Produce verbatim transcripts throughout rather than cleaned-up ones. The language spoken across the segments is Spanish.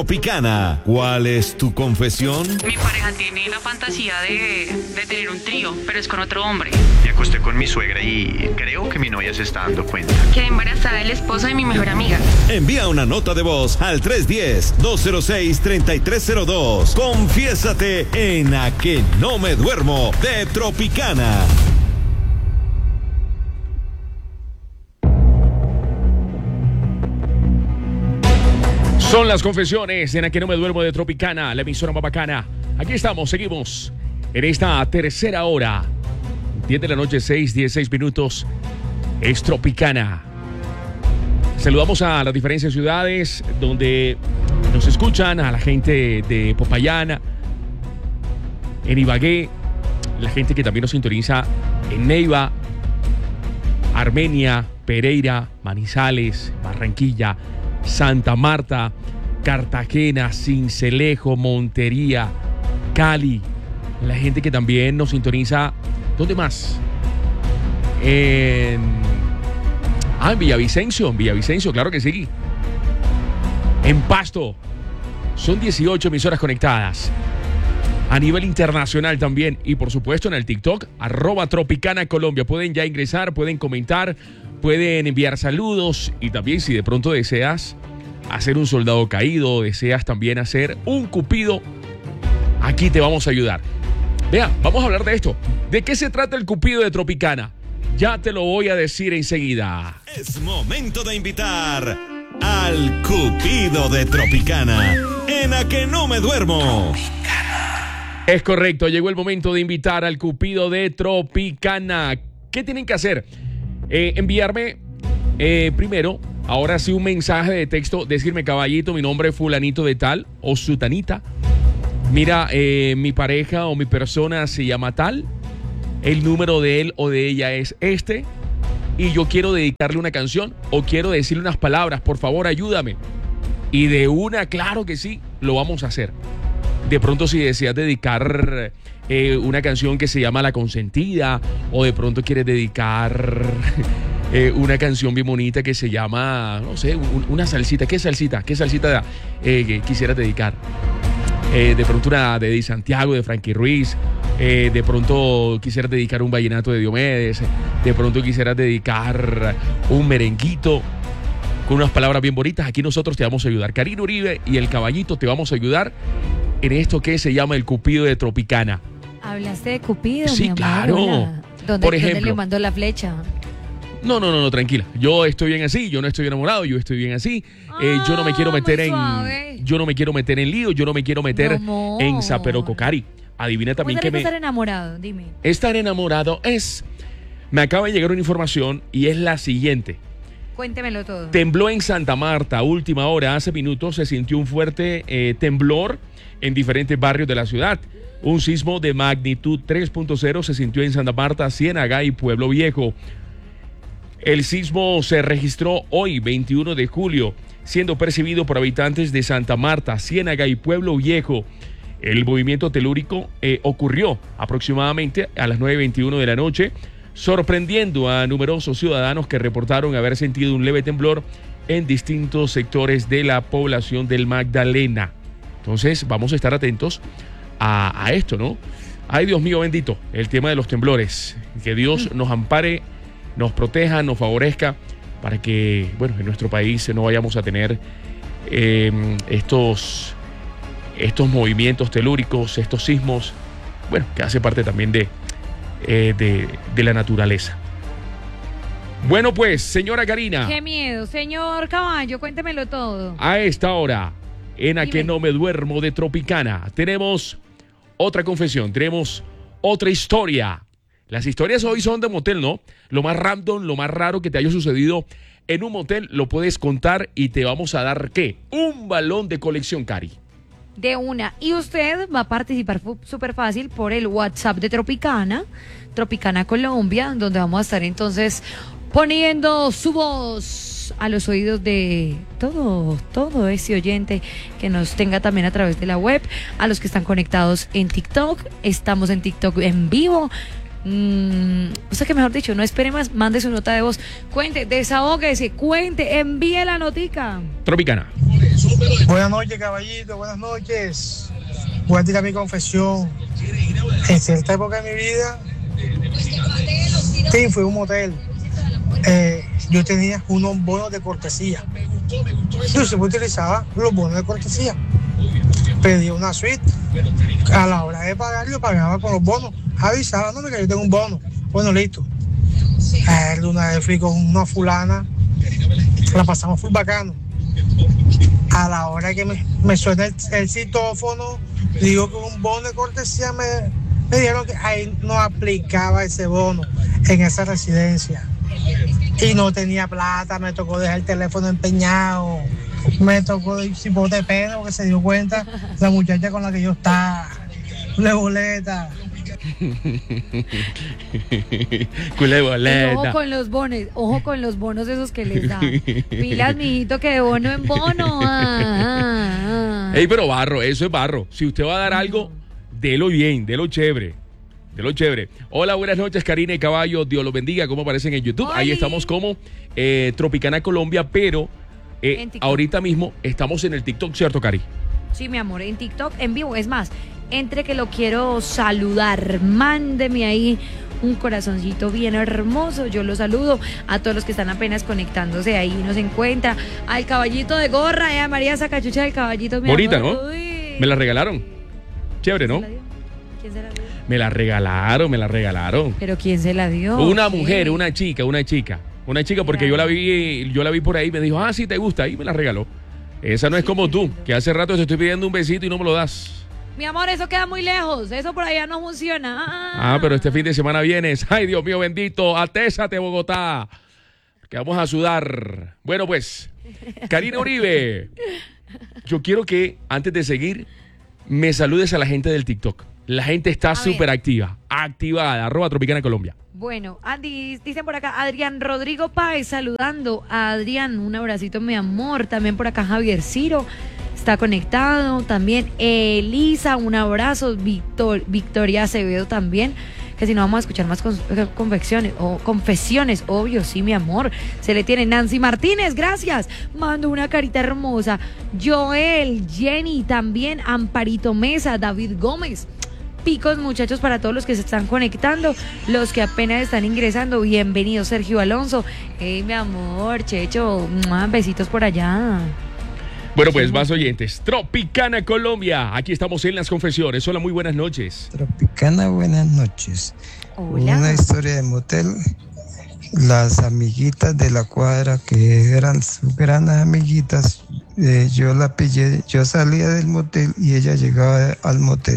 Tropicana, ¿cuál es tu confesión? Mi pareja tiene la fantasía de, de tener un trío, pero es con otro hombre. Me acosté con mi suegra y creo que mi novia se está dando cuenta. Quedé embarazada del esposo de mi mejor amiga. Envía una nota de voz al tres uno cero, dos cero seis, tres tres cero dos. Confiésate en A Que No Me Duermo de Tropicana. Son las confesiones en A Que No Me Duermo de Tropicana, la emisora más bacana. Aquí estamos, seguimos en esta tercera hora. diez de la noche, seis, dieciséis minutos. Es Tropicana. Saludamos a las diferentes ciudades donde nos escuchan, a la gente de Popayán, en Ibagué, la gente que también nos sintoniza en Neiva, Armenia, Pereira, Manizales, Barranquilla, Santa Marta, Cartagena, Sincelejo, Montería, Cali. La gente que también nos sintoniza. ¿Dónde más? En... Ah, en Villavicencio, en Villavicencio, claro que sí. En Pasto. Son dieciocho emisoras conectadas. A nivel internacional también. Y por supuesto en el TikTok, arroba Tropicana Colombia. Pueden ya ingresar, pueden comentar, pueden enviar saludos. Y también si de pronto deseas hacer un soldado caído, deseas también hacer un cupido, aquí te vamos a ayudar. Vea, vamos a hablar de esto. ¿De qué se trata el cupido de Tropicana? Ya te lo voy a decir enseguida. Es momento de invitar al cupido de Tropicana en A Que No Me Duermo. Es correcto, llegó el momento de invitar al cupido de Tropicana. ¿Qué tienen que hacer? Eh, enviarme eh, primero, ahora sí, un mensaje de texto, decirme: caballito, mi nombre es fulanito de tal o sutanita. Mira, eh, mi pareja o mi persona se llama tal, el número de él o de ella es este, y yo quiero dedicarle una canción o quiero decirle unas palabras, por favor, ayúdame. Y de una, claro que sí, lo vamos a hacer. De pronto, si deseas dedicar eh, una canción que se llama La Consentida, o de pronto quieres dedicar eh, una canción bien bonita que se llama, no sé, un, una salsita. ¿Qué salsita? ¿Qué salsita eh, que quisieras dedicar? Eh, de pronto una de Di Santiago, de Frankie Ruiz. Eh, de pronto quisieras dedicar un vallenato de Diomedes. De pronto quisieras dedicar un merenguito con unas palabras bien bonitas. Aquí nosotros te vamos a ayudar. Karina Uribe y el Caballito te vamos a ayudar en esto que se llama el cupido de Tropicana. ¿Hablaste de cupido? Sí, mi amor? claro. ¿Dónde, Por ejemplo, ¿Dónde le mandó la flecha? No, no, no, no, tranquila. Yo estoy bien así, yo no estoy enamorado, yo estoy bien así. Ah, eh, yo no me quiero meter en... suave. Yo no me quiero meter en lío, yo no me quiero meter No, en Zaperococari. Adivina también ¿Cómo que que me... estar enamorado? Dime. Estar enamorado es... Me acaba de llegar una información y es la siguiente. Cuéntemelo todo. Tembló en Santa Marta, última hora, hace minutos se sintió un fuerte eh, temblor en diferentes barrios de la ciudad. Un sismo de magnitud tres punto cero se sintió en Santa Marta, Ciénaga y Pueblo Viejo. El sismo se registró hoy, veintiuno de julio, siendo percibido por habitantes de Santa Marta, Ciénaga y Pueblo Viejo. El movimiento telúrico eh, ocurrió aproximadamente a las nueve veintiuno de la noche, sorprendiendo a numerosos ciudadanos que reportaron haber sentido un leve temblor en distintos sectores de la población del Magdalena. Entonces vamos a estar atentos a, a esto, ¿no? Ay, Dios mío bendito, el tema de los temblores. Que Dios nos ampare, nos proteja, nos favorezca para que, bueno, en nuestro país no vayamos a tener eh, estos, estos movimientos telúricos, estos sismos, bueno, que hace parte también de, eh, de, de la naturaleza. Bueno, pues, señora Karina. Qué miedo, señor Caballo, cuéntemelo todo. A esta hora, en A Dime. Que No Me Duermo de Tropicana, tenemos otra confesión, tenemos otra historia. Las historias hoy son de motel, ¿no? Lo más random, lo más raro que te haya sucedido en un motel, lo puedes contar y te vamos a dar, ¿qué? Un balón de colección, Cari. De una. Y usted va a participar súper fácil por el WhatsApp de Tropicana, Tropicana Colombia, donde vamos a estar entonces poniendo su voz a los oídos de todo, todo ese oyente que nos tenga también a través de la web, a los que están conectados en TikTok. Estamos en TikTok en vivo. Mm, o sea que mejor dicho, no espere más, mande su nota de voz, cuente, desahógese, cuente, envíe la notica. Tropicana. Buenas noches, caballito, buenas noches. Voy a tirar mi confesión. En cierta época de mi vida, sí, fue un motel. Eh, yo tenía unos bonos de cortesía. Yo siempre utilizaba los bonos de cortesía. Pedía una suite. A la hora de pagar, yo pagaba con los bonos. Avisaba, no, que yo tengo un bono. Bueno, listo. Eh, una vez fui con una fulana. La pasamos full bacano. A la hora que me, me suena el, el citófono, digo que un bono de cortesía me, me dijeron que ahí no aplicaba ese bono en esa residencia. Y no tenía plata, me tocó dejar el teléfono empeñado, me tocó ir sin bote de pena porque se dio cuenta la muchacha con la que yo estaba, de boleta. Culé boleta. Ojo con los bonos, ojo con los bonos esos que les dan. Pilas, mijito, que de bono en bono. Ah, ah, ah. Ey, pero barro, eso es barro. Si usted va a dar algo, délo bien, délo chévere. De lo chévere. Hola, buenas noches, Karina y Caballo. Dios los bendiga. ¿Cómo aparecen en YouTube? ¡Ay! Ahí estamos como eh, Tropicana Colombia, pero eh, ahorita mismo estamos en el TikTok, ¿cierto, Cari? Sí, mi amor, en TikTok en vivo. Es más, entre que lo quiero saludar, mándeme ahí un corazoncito bien hermoso. Yo lo saludo a todos los que están apenas conectándose ahí. Nos encuentra al caballito de gorra, eh, a María Sacachucha del caballito. Mi Bonita, amor. ¿no? Uy. Me la regalaron. Chévere, ¿no? ¿Quién se la dio? Me la regalaron, me la regalaron. ¿Pero quién se la dio? Una ¿Qué? mujer, una chica, una chica. Una chica porque yo la vi, yo la vi por ahí y me dijo, ah, sí, te gusta, y me la regaló. Esa no es como tú, que hace rato te estoy pidiendo un besito y no me lo das. Mi amor, eso queda muy lejos. Eso por allá no funciona. Ah, pero este fin de semana vienes. Ay, Dios mío bendito, atésate, Bogotá, que vamos a sudar. Bueno, pues, Karina Uribe, yo quiero que, antes de seguir, me saludes a la gente del TikTok. La gente está súper activa, activada, arroba Tropicana Colombia. Bueno, Andy, dicen por acá, Adrián Rodrigo Páez saludando a Adrián, un abracito, mi amor. También por acá Javier Ciro está conectado. También Elisa, un abrazo. Victor, Victoria Acevedo también. Que si no vamos a escuchar más con, confecciones o confesiones, obvio, sí, mi amor. Se le tiene Nancy Martínez, gracias. Mando una carita hermosa. Joel, Jenny, también Amparito Mesa, David Gómez. Picos, muchachos, para todos los que se están conectando, los que apenas están ingresando, bienvenido Sergio Alonso. Hey, mi amor, Checho, ¡mua! Besitos por allá. Bueno, pues más oyentes, Tropicana Colombia, aquí estamos en las confesiones. Hola, muy buenas noches. Tropicana, buenas noches. Hola. Una historia de motel. Las amiguitas de la cuadra, que eran sus grandes amiguitas, eh, yo la pillé, yo salía del motel y ella llegaba al motel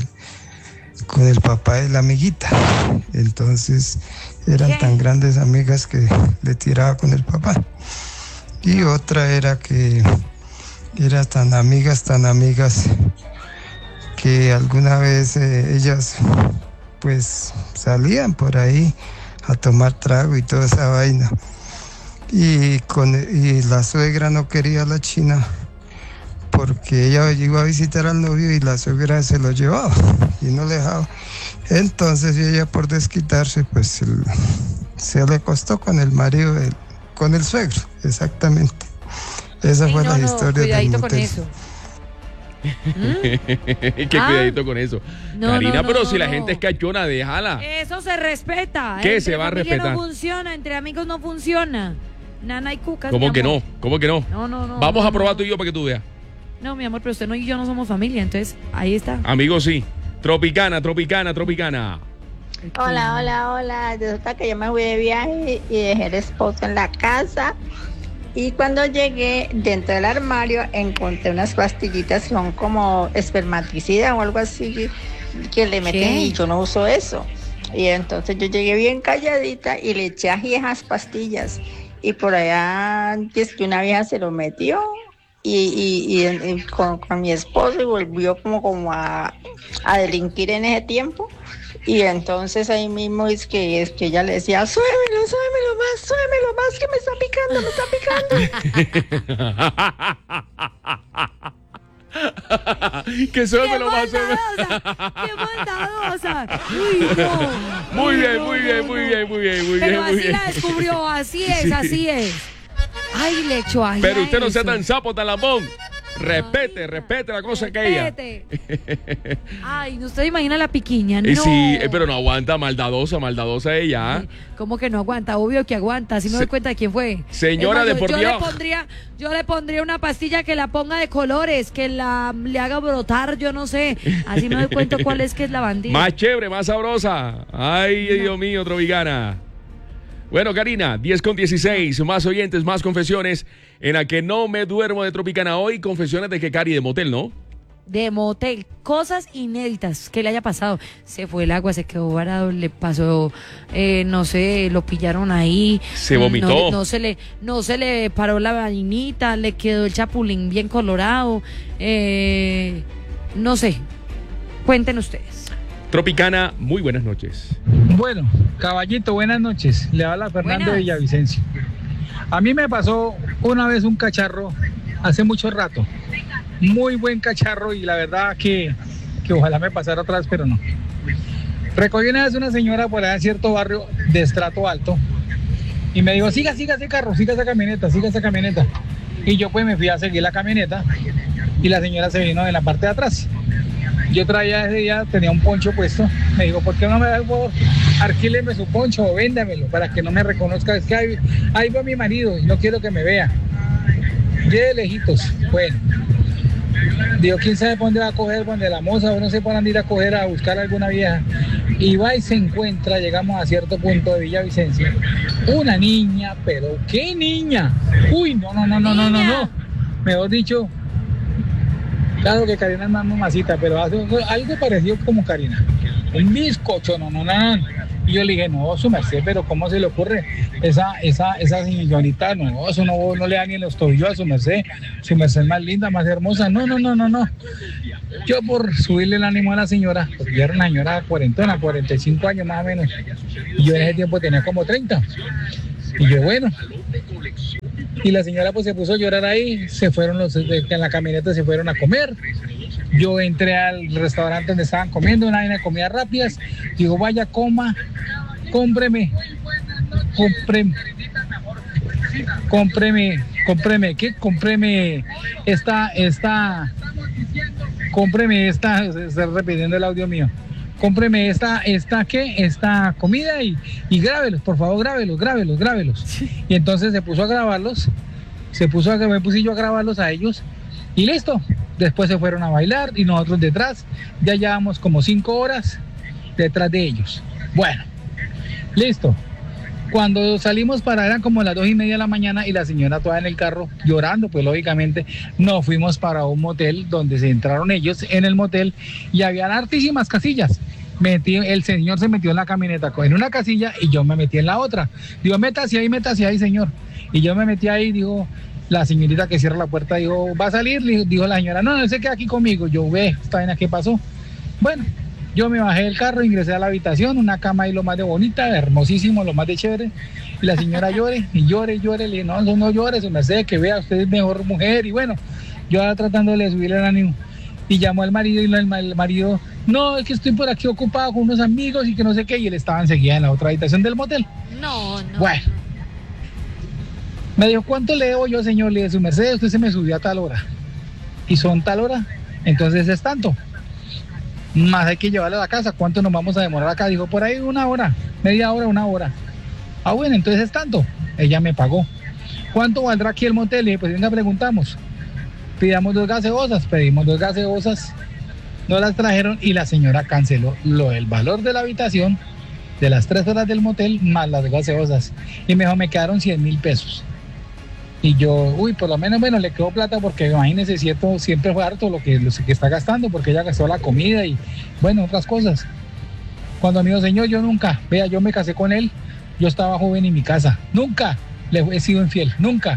con el papá de la amiguita. Entonces eran ¿Qué? tan grandes amigas que le tiraba con el papá. Y otra era que eran tan amigas, tan amigas que alguna vez eh, ellas pues salían por ahí a tomar trago y toda esa vaina. Y, con, y la suegra no quería a la china porque ella iba a visitar al novio y la suegra se lo llevaba y no le dejaba. Entonces ella, por desquitarse, pues el, se le acostó con el marido, del, con el suegro, exactamente. Esa Ay, fue no, la no, historia del cuidadito motel. con eso. Qué Ah. cuidadito con eso. No, Karina, no, no, pero no, si la no. gente es cachona, déjala. Eso se respeta. ¿Qué Entre se va a familia respetar? No funciona, entre amigos no funciona. Nana y cucas. ¿Cómo mi que amor. no? ¿Cómo que no? No, no, no. Vamos no, a probar no. tú y yo para que tú veas. No, mi amor, pero usted no y yo no somos familia, entonces ahí está. Amigos, sí. Tropicana, Tropicana, Tropicana. Hola, hola, hola. Resulta que yo me fui de viaje y dejé el esposo en la casa. Y cuando llegué, dentro del armario, encontré unas pastillitas que son como espermaticida o algo así que le meten ¿Qué? y yo no uso eso. Y entonces yo llegué bien calladita y le eché ají a esas pastillas. Y por allá, es que una vieja se lo metió y, y, y, y con, con mi esposo y volvió como, como a, a delinquir en ese tiempo. Y entonces ahí mismo es que, es que ella le decía, súbemelo, súbemelo más, súbemelo más, que me está picando, me está picando. Que suene lo más. ¡Qué bondadosa! ¡Uy, no! Muy Uy, bien, no, muy no, bien, no. muy bien, muy bien, muy bien, Pero muy así bien. la descubrió, así es, Sí. así es. Ay, le echó ají Pero a usted no sea eso. tan sapo, tan lambón. Respete, respete la cosa que ella. Respete. Ay, ¿usted imagina la piquiña? No. Y sí, eh, pero no aguanta, maldadosa, maldadosa ella. Ay, ¿cómo que no aguanta? Obvio que aguanta, si me Se- doy cuenta de quién fue. Señora Es de más, por yo, yo Dios. le pondría, yo le pondría una pastilla que la ponga de colores, que la le haga brotar, yo no sé. Así me doy cuenta cuál es que es la bandida. Más chévere, más sabrosa. Ay, Dios mío, Tropicana. Bueno, Karina, diez con dieciséis, más oyentes, más confesiones en la que no me duermo de Tropicana hoy. Confesiones de que Cari de motel, ¿no? De motel, cosas inéditas que le haya pasado. Se fue el agua, se quedó varado, le pasó, eh, no sé, lo pillaron ahí. Se vomitó. No, no se le, no se le paró la vainita, le quedó el chapulín bien colorado. Eh, no sé, cuenten ustedes. Tropicana, muy buenas noches. Bueno, caballito, buenas noches. Le habla Fernando Buenas. Villavicencio. A mí me pasó una vez un cacharro hace mucho rato. Muy buen cacharro y la verdad que, que ojalá me pasara otra vez, pero no. Recogí una vez una señora por allá en cierto barrio de estrato alto y me dijo, siga, siga ese carro, siga esa camioneta, siga esa camioneta. Y yo pues me fui a seguir la camioneta y la señora se vino en la parte de atrás. Yo traía ese día, tenía un poncho puesto. Me dijo, ¿por qué no me da el favor? Alquíleme su poncho o véndamelo para que no me reconozca. Es que ahí, ahí va mi marido y no quiero que me vea. Lleve lejitos. Bueno. Digo, ¿quién sabe por dónde va a coger? Donde la moza o no sé por dónde ir a coger a buscar a alguna vieja. Y va y se encuentra, llegamos a cierto punto de Villavicencio. Una niña, pero ¿qué niña? Uy, no, no, no, no, no, no, no. Mejor dicho... Claro que Karina es más mamacita, pero hace algo parecido como Karina. Un bizcocho, no, no, no, no. Y yo le dije, no, su merced, pero ¿cómo se le ocurre? Esa, esa, esa señorita, no, eso no, no le da ni en los tobillos a su merced. Su merced es más linda, más hermosa. No, no, no, no, no. Yo por subirle el ánimo a la señora, porque ya era una señora cuarentona, cuarenta y cinco años más o menos. Y yo en ese tiempo tenía como treinta. Y yo, bueno... Y la señora pues se puso a llorar ahí, se fueron los, en la camioneta se fueron a comer. Yo entré al restaurante donde estaban comiendo, una vaina de comidas rápidas. Digo, vaya, coma, cómpreme, cómpreme, cómpreme, cómpreme, ¿qué? Cómpreme esta, esta, cómpreme esta, se está repitiendo el audio mío. Cómpreme esta, esta, ¿qué? Esta comida y, y grábelos, por favor, grábelos, grábelos, grábelos. Y entonces se puso a grabarlos, se puso a, me puse yo a grabarlos a ellos y listo. Después se fueron a bailar y nosotros detrás, ya llevamos como cinco horas detrás de ellos. Bueno, listo. Cuando salimos para, eran como las dos y media de la mañana y la señora todavía en el carro llorando, pues lógicamente nos fuimos para un motel donde se entraron ellos en el motel y habían hartísimas casillas. Metí, el señor se metió en la camioneta en una casilla y yo me metí en la otra. Digo, métase ahí, métase ahí, señor. Y yo me metí ahí, dijo, la señorita que cierra la puerta, dijo, ¿va a salir? Dijo la señora, no, no, se queda aquí conmigo. Yo, ve, esta vaina, ¿qué pasó? Bueno, yo me bajé del carro, ingresé a la habitación, una cama ahí lo más de bonita, hermosísimo, lo más de chévere. Y la señora llore, y llore, y llore. Le dije, no, no, no llore, su merced, que vea, usted es mejor mujer. Y bueno, yo ahora tratándole de subir el ánimo. Y llamó al marido, y el, el marido, no, es que estoy por aquí ocupado con unos amigos y que no sé qué. Y él estaba enseguida en la otra habitación del motel. No, no. Bueno. Me dijo, ¿cuánto le debo yo, señor? Le dije, su merced, usted se me subió a tal hora. Y son tal hora, entonces es tanto. Más hay que llevarlo a la casa. ¿Cuánto nos vamos a demorar acá? Dijo, por ahí una hora, media hora, una hora. Ah, bueno, entonces es tanto. Ella me pagó. ¿Cuánto valdrá aquí el motel? Le dije, pues venga, preguntamos. Pidamos dos gaseosas, pedimos dos gaseosas, no las trajeron y la señora canceló lo del valor de la habitación, de las tres horas del motel, más las gaseosas. Y me dijo, me quedaron cien mil pesos. Y yo, uy, por lo menos, bueno, le quedó plata porque imagínese, cierto, siempre fue harto lo que, lo que está gastando porque ella gastó la comida y, bueno, otras cosas. Cuando me dijo, señor, yo nunca, vea, yo me casé con él, yo estaba joven en mi casa, nunca le he sido infiel, nunca.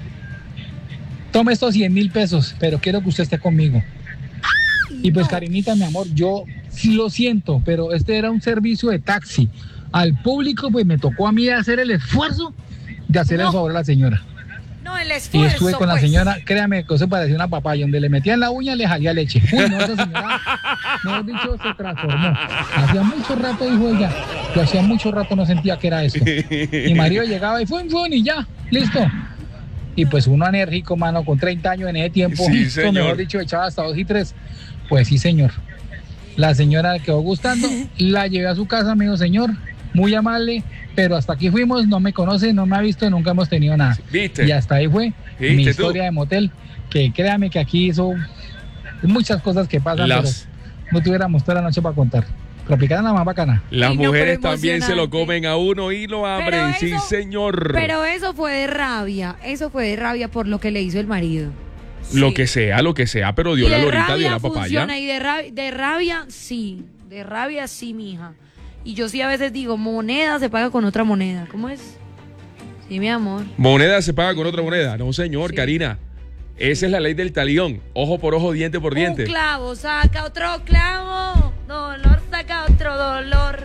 Tome estos cien mil pesos, pero quiero que usted esté conmigo. Y pues, Karinita, mi amor, yo sí lo siento, pero este era un servicio de taxi. Al público, pues me tocó a mí hacer el esfuerzo de hacer el favor a la señora. No, el Y esfuerzo, estuve con la pues. señora, créame que eso parecía una papaya, donde le metía en la uña le jalía leche. Uy, no, esa señora, mejor dicho, se transformó. Hacía mucho rato, dijo ella, yo hacía mucho rato no sentía que era esto. Mi marido llegaba y fue, fue, y ya, listo. y pues uno enérgico, mano, con treinta años en ese tiempo, Sí, esto, señor. mejor dicho, echaba hasta dos y tres, pues sí, señor. La señora le quedó gustando, la llevé a su casa, me dijo, señor, muy amable, pero hasta aquí fuimos, no me conoce, no me ha visto, nunca hemos tenido nada. ¿Viste? Y hasta ahí fue ¿Viste mi tú? historia de motel, que créame que aquí son muchas cosas que pasan, Las- pero no tuviéramos toda la noche para contar. Tropicana la más bacana. Las Ay, no, mujeres pero también se lo emocionante. comen a uno y lo abren, sí, eso- señor. Pero eso fue de rabia, eso fue de rabia por lo que le hizo el marido. Lo Sí. que sea, lo que sea, pero dio Y la de lorita, dio rabia la papaya. funciona, y de rabia, de rabia sí, de rabia sí, mija. Y yo sí a veces digo, moneda se paga con otra moneda. ¿Cómo es? Sí, mi amor. Moneda se paga con otra moneda. No, señor, Sí. Karina. Esa es la ley del talión. Ojo por ojo, diente por diente. Un clavo saca otro clavo, dolor saca otro dolor.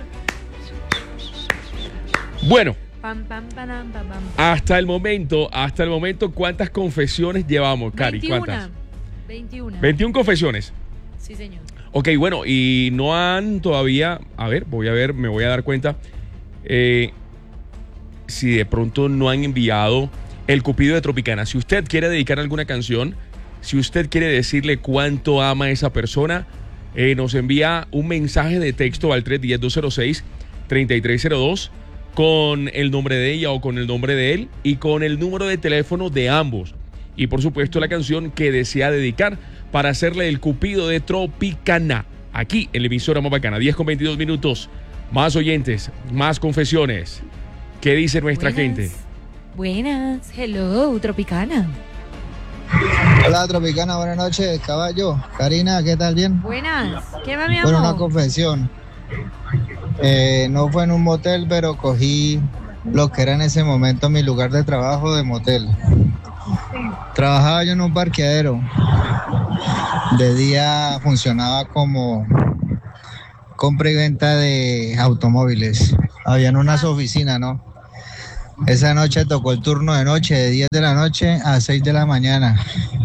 Bueno, Pam, pam, panam, pam, pam. hasta el momento, hasta el momento, ¿cuántas confesiones llevamos, Cari? ¿Cuántas? veintiuno. veintiuna confesiones. Sí, señor. Ok, bueno, y no han todavía, a ver, voy a ver, me voy a dar cuenta, eh, si de pronto no han enviado el Cupido de Tropicana. Si usted quiere dedicar alguna canción, si usted quiere decirle cuánto ama a esa persona, eh, nos envía un mensaje de texto al tres uno cero, dos cero seis, tres tres cero dos con el nombre de ella o con el nombre de él y con el número de teléfono de ambos. Y por supuesto la canción que desea dedicar para hacerle el Cupido de Tropicana. Aquí en la emisora más bacana, diez con veintidós minutos. Más oyentes, más confesiones. ¿Qué dice nuestra Buenas. gente? Buenas, hello, Tropicana. Hola Tropicana, buenas noches, caballo. Karina, ¿qué tal? ¿Bien? Buenas, ¿qué va, mi Bueno, una amor? confesión. Eh, no fue en un motel, pero cogí lo que era en ese momento mi lugar de trabajo de motel. Trabajaba yo en un parqueadero. De día funcionaba como compra y venta de automóviles. Habían unas oficinas, ¿no? Esa noche tocó el turno de noche, de diez de la noche a seis de la mañana.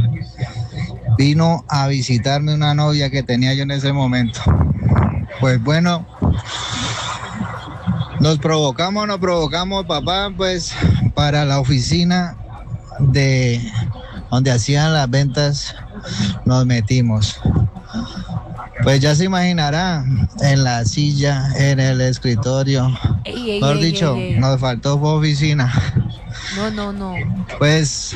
Vino a visitarme una novia que tenía yo en ese momento. Pues bueno, nos provocamos, nos provocamos, papá, pues para la oficina de donde hacían las ventas nos metimos. Pues ya se imaginará, en la silla, en el escritorio, Ey, ey, mejor ey, dicho, ey, ey. nos faltó fue oficina. No, no, no. Pues,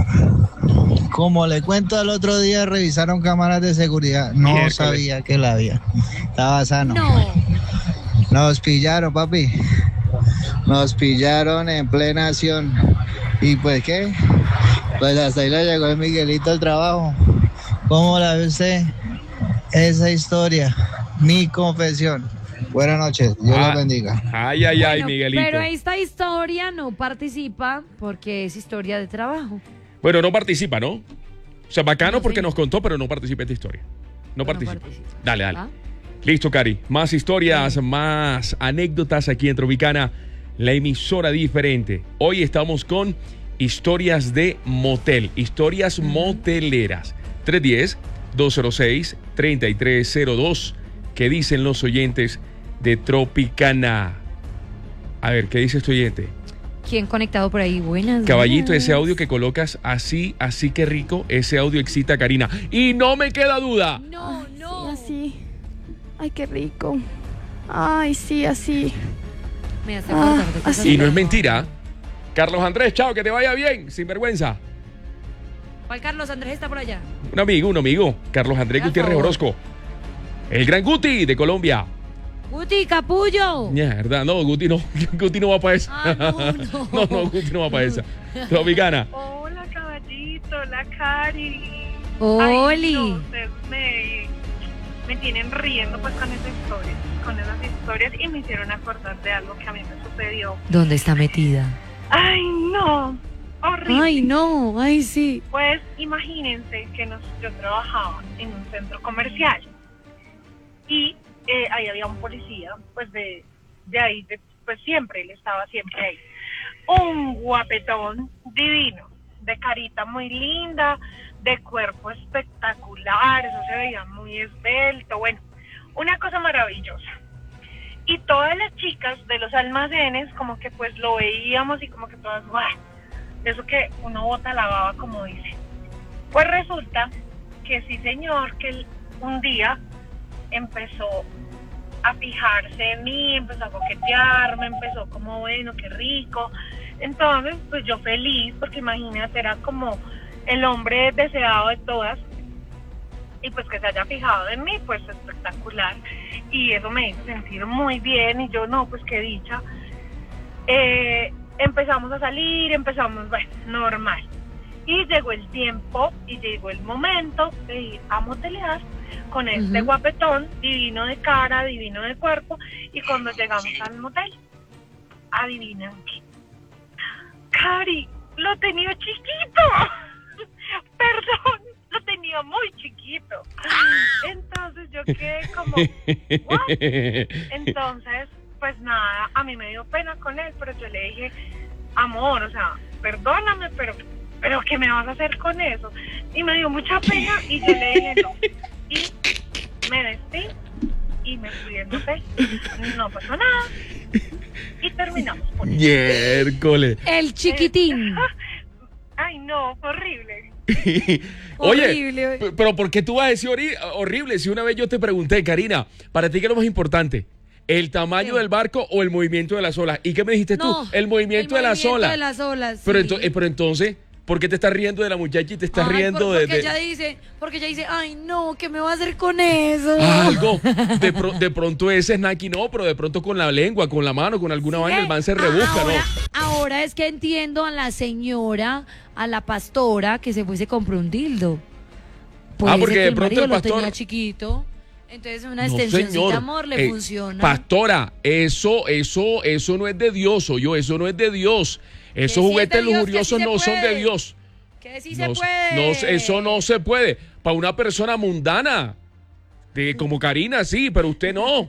como le cuento, al otro día revisaron cámaras de seguridad. No Miércoles. sabía que la había. Estaba sano. No. Nos pillaron, papi. Nos pillaron en plena acción. ¿Y pues qué? Pues hasta ahí le llegó el Miguelito al trabajo. ¿Cómo la ve usted? Esa historia. Mi confesión. Buenas noches. Dios Ah, los bendiga. Ay, ay, ay, Bueno, Miguelito. pero esta historia no participa porque es historia de trabajo. Bueno, no participa, ¿no? O sea, bacano No, porque sí. nos contó, pero no participa en esta historia. No No participa. participa. Dale, dale. ¿Ah? Listo, Cari. Más historias, más anécdotas aquí en Tropicana, la emisora diferente. Hoy estamos con historias de motel, historias moteleras. tres uno cero, dos cero seis, tres tres cero dos. ¿Qué dicen los oyentes de Tropicana? A ver, ¿qué dice este oyente? ¿Quién conectado por ahí? Buenas. Caballito, buenas. ese audio que colocas así, así que rico, ese audio excita a Karina. Y no me queda duda. No, no. Así. Ay, qué rico. Ay, sí, así. Me hace Ah, acordar de cosas así. Y no es de- mentira. Carlos Andrés, chao, que te vaya bien, sin vergüenza. ¿Cuál Carlos Andrés está por allá? Un amigo, un amigo, Carlos Andrés Por Gutiérrez favor. Orozco. El gran Guti de Colombia. Guti, capullo. Mierda, no, Guti no, Guti no va para esa. Ah, no, no. no, no, Guti no va para esa. Tropicana. Hola, caballito, hola, Cari. Oli. Ay, no, ustedes me, me tienen riendo pues con esas historias, con esas historias y me hicieron acordar de algo que a mí me sucedió. ¿Dónde está metida? Ay, no, horrible. Ay, no, ay, sí. Pues imagínense que nos, yo trabajaba en un centro comercial y eh, ahí había un policía, pues de, de ahí, de, pues siempre, él estaba siempre ahí. Un guapetón divino, de carita muy linda, de cuerpo espectacular, eso se veía muy esbelto, bueno, una cosa maravillosa. Y todas las chicas de los almacenes como que pues lo veíamos y como que todas, ¡guau! eso que uno bota la baba, como dice. Pues resulta que sí, señor, que él un día empezó a fijarse en mí, empezó a coquetearme, empezó como, bueno, qué rico. Entonces, pues yo feliz, porque imagínate, era como el hombre deseado de todas, y pues que se haya fijado en mí, pues espectacular, y eso me hizo sentir muy bien, y yo, no, pues qué dicha. Eh, empezamos a salir, empezamos, bueno, normal, y llegó el tiempo, y llegó el momento de ir a motelear con este uh-huh. guapetón, divino de cara, divino de cuerpo, y cuando llegamos al motel, adivinen qué, Cari, lo tenía chiquito, perdón, lo tenía muy chiquito. Entonces yo quedé como, ¿what? Entonces, pues nada, a mí me dio pena con él, pero yo le dije, amor, o sea, perdóname, pero, pero ¿qué me vas a hacer con eso? Y me dio mucha pena y yo le dije no. Y me vestí y me fui del motel. No pasó nada. Y terminamos por eso. Miércoles. El chiquitín. Ay, no, fue horrible. Oye, horrible. pero ¿por qué tú vas a decir hori- horrible? Si una vez yo te pregunté, Karina, ¿para ti qué es lo más importante? ¿El tamaño sí. del barco o el movimiento de las olas? ¿Y qué me dijiste no, tú? El movimiento, el de, movimiento las olas. de las olas. Pero, sí. ento- eh, pero entonces, ¿por qué te estás riendo de la muchacha y te estás ay, riendo por, de, porque de...? ella dice, porque ella dice, ay no, ¿qué me va a hacer con eso? Algo, de, pro, de pronto ese snacky no, pero de pronto con la lengua, con la mano, con alguna ¿sí? vaina, el man se rebusca, ahora, ¿no? Ahora es que entiendo a la señora, a la pastora, que se fue y se compró un dildo. Puede ah, porque ser que de el pronto el marido pastor... lo tenía chiquito. Entonces una No, extensión señor. de amor le Eh, funciona. Pastora, eso, eso, eso no es de Dios, yo, eso no es de Dios. Esos sí juguetes es de Dios, lujuriosos que sí no se son de puede. Dios. Que sí no, se puede. no, eso no se puede. Para una persona mundana, de, como Karina, sí, pero usted no.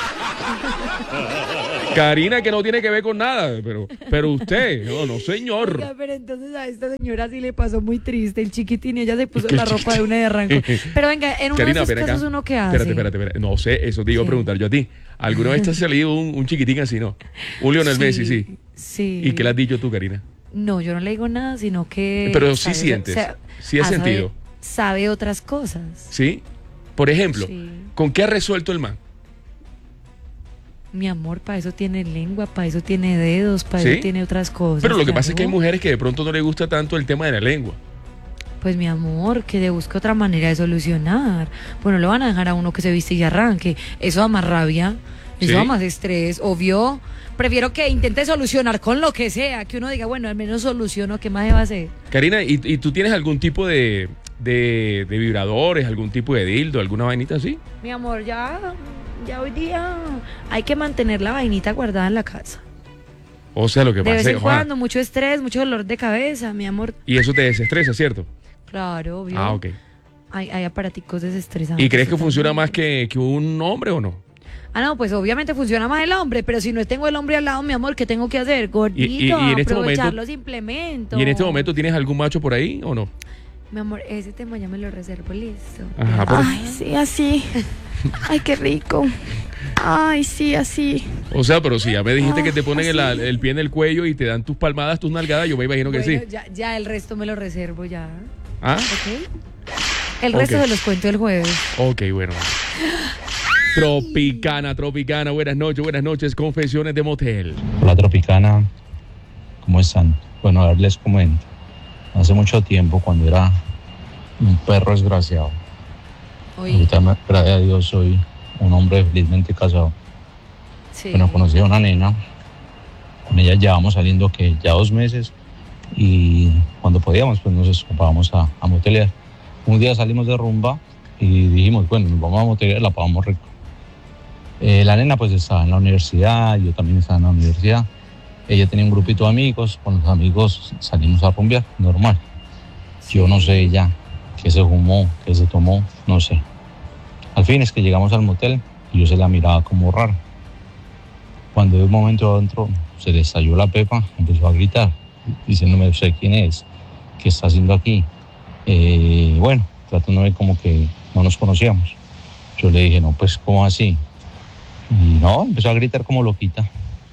Karina, que no tiene que ver con nada, pero, pero usted, no, no señor. Oiga, pero entonces a esta señora sí le pasó muy triste, el chiquitín, ella se puso la ropa de una de arranco. Pero venga, en uno Karina, de esos casos acá. uno que hace. Espérate, espérate, espérate. No sé, eso te iba sí. a preguntar yo a ti. ¿Alguna vez te ha salido un, un chiquitín así, no? Un Lionel sí, Messi, sí. Sí. ¿Y qué le has dicho tú, Karina? No, yo no le digo nada, sino que... Pero sí sabe, sientes, sabe, sí has sabe, sentido. Sabe otras cosas. ¿Sí? Por ejemplo, sí. ¿con qué ha resuelto el man? Mi amor, para eso tiene lengua, para eso tiene dedos, para ¿sí? eso tiene otras cosas. Pero lo que claro. pasa es que hay mujeres que de pronto no les gusta tanto el tema de la lengua. Pues mi amor, que le busque otra manera de solucionar. Bueno, lo van a dejar a uno que se viste y arranque. Eso da más rabia, eso ¿sí? da más estrés, obvio. Prefiero que intente solucionar con lo que sea, que uno diga, bueno, al menos soluciono, ¿qué más se va a hacer? Karina, ¿y, y tú tienes algún tipo de, de, de vibradores, algún tipo de dildo, alguna vainita así? Mi amor, ya, ya hoy día hay que mantener la vainita guardada en la casa. O sea, lo que de pasa vez en es cuando, mucho estrés, mucho dolor de cabeza, mi amor. Y eso te desestresa, ¿cierto? Claro, obvio. Ah, ok. Hay, hay aparaticos desestresantes. ¿Y crees que funciona más que, que un hombre o no? Ah, no, pues obviamente funciona más el hombre, pero si no tengo el hombre al lado, mi amor, ¿qué tengo que hacer? Gordito, y, y, y en este aprovechar momento, los implementos. ¿Y en este momento tienes algún macho por ahí o no? Mi amor, ese tema ya me lo reservo, listo. Ajá, por... Ay, sí, así. Ay, qué rico. Ay, sí, así. O sea, pero si ya me dijiste Ay, que te ponen el, así. el pie en el cuello y te dan tus palmadas, tus nalgadas, yo me imagino que bueno, sí. Ya, ya el resto me lo reservo ya. ¿Ah? ¿Ok? El resto Ok. se los cuento el jueves. Ok, bueno. Tropicana, Tropicana, buenas noches, buenas noches, Confesiones de Motel. Hola Tropicana, ¿cómo están? Bueno, a ver, les comento. Hace mucho tiempo, cuando era un perro desgraciado, Oye. ahorita, gracias a Dios, soy un hombre felizmente casado. Sí. Bueno, conocí a una nena, con ella llevamos saliendo que ya dos meses y cuando podíamos, pues nos escapábamos a, a motelear. Un día salimos de rumba y dijimos, bueno, nos vamos a motelear, la pagamos rico. Eh, la nena pues estaba en la universidad, yo también estaba en la universidad. Ella tenía un grupito de amigos, con los amigos salimos a rumbear, normal. Yo no sé ella qué se fumó, qué se tomó, no sé. Al fin es que llegamos al motel y yo se la miraba como raro. Cuando de un momento adentro se le estalló la pepa, empezó a gritar, diciéndome, ¿usted quién es? ¿Qué está haciendo aquí? Eh, bueno, tratando de como que no nos conocíamos. Yo le dije, no, pues, ¿cómo así? Y no, empezó a gritar como loquita.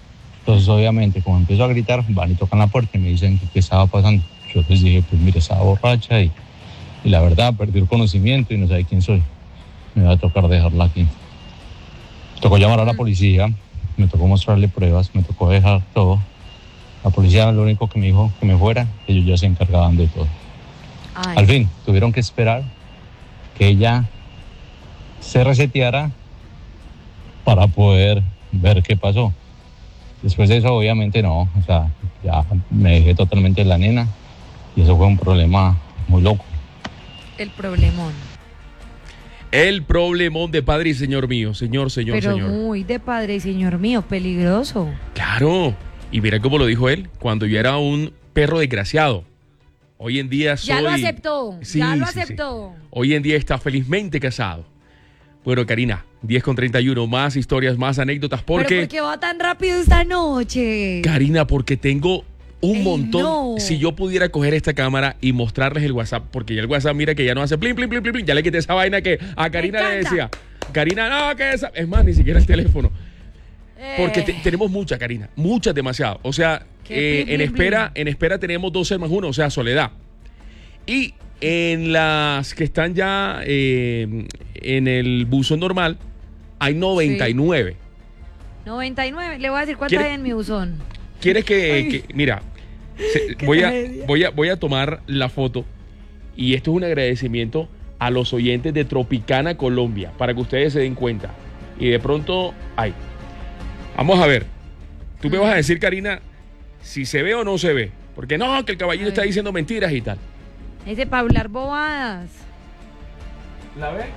Entonces, obviamente, como empiezo a gritar, van y tocan la puerta y me dicen qué estaba pasando. Yo les dije, pues mire, estaba borracha y, y la verdad, perdí el conocimiento y no sé quién soy. Me va a tocar dejarla aquí. Me tocó llamar a la policía, me tocó mostrarle pruebas, me tocó dejar todo. La policía lo único que me dijo que me fuera, ellos ya se encargaban de todo. Ay. Al fin, tuvieron que esperar que ella se reseteara para poder ver qué pasó. Después de eso, obviamente no, o sea, ya me dejé totalmente de la nena y eso fue un problema muy loco. El problemón. El problemón de padre y señor mío, señor, señor, Pero señor. Pero muy de padre y señor mío, peligroso. Claro, y mira cómo lo dijo él, cuando yo era un perro desgraciado. Hoy en día soy... Ya lo aceptó, sí, ya lo sí, aceptó. Sí. Hoy en día está felizmente casado. Bueno, Karina, diez con treinta y uno, más historias, más anécdotas, porque... ¿Pero por qué va tan rápido esta noche? Karina, porque tengo un Ey, montón... No. Si yo pudiera coger esta cámara y mostrarles el WhatsApp, porque ya el WhatsApp, mira que ya no hace plin, plin, plin, plin, plin, ya le quité esa vaina que a Karina le decía, Karina, no, que esa... Es más, ni siquiera el teléfono. Eh. Porque te, tenemos mucha, Karina, muchas demasiado. O sea, eh, en espera en espera tenemos doce más uno, o sea, Soledad. Y... en las que están ya eh, en el buzón normal, hay noventa y nueve. Sí. noventa y nueve. Le voy a decir cuánto hay en mi buzón. ¿Quieres que, que mira, se, voy, a, voy, a, voy a tomar la foto y esto es un agradecimiento a los oyentes de Tropicana Colombia, para que ustedes se den cuenta. Y de pronto, ay, vamos a ver. Tú me vas a decir, Karina, si se ve o no se ve. Porque no, que el caballero está diciendo mentiras y tal. Dice para hablar bobadas. ¿La ve?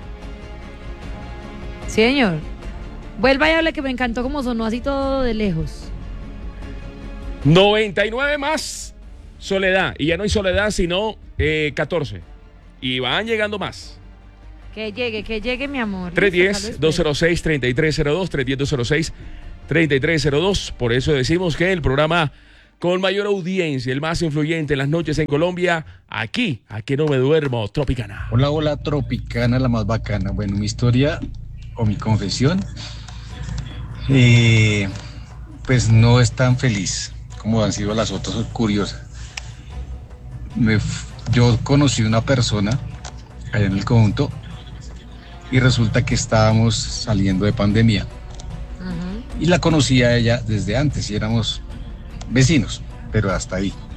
Sí, señor. Vuelva y hable, que me encantó como sonó así todo de lejos. noventa y nueve más Soledad. Y ya no hay Soledad, sino eh, catorce. Y van llegando más. Que llegue, que llegue, mi amor. tres uno cero, dos cero seis, tres tres cero dos, tres uno cero, dos cero seis, tres tres cero dos. Por eso decimos que el programa con mayor audiencia, el más influyente en las noches en Colombia, aquí, aquí no me duermo, Tropicana. Hola, hola, Tropicana, la más bacana. Bueno, mi historia o mi confesión, eh, pues no es tan feliz como han sido las otras, curiosas. Me, yo conocí una persona allá en el conjunto y resulta que estábamos saliendo de pandemia. Uh-huh. Y la conocí a ella desde antes y éramos vecinos, pero hasta ahí.